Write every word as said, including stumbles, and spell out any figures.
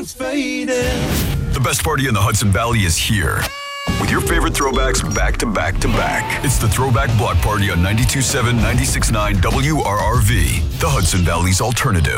sun's fading. The best party in the Hudson Valley is here. With your favorite throwbacks back to back to back. It's the Throwback Block Party on ninety-two point seven, ninety-six point nine W R R V, the Hudson Valley's alternative.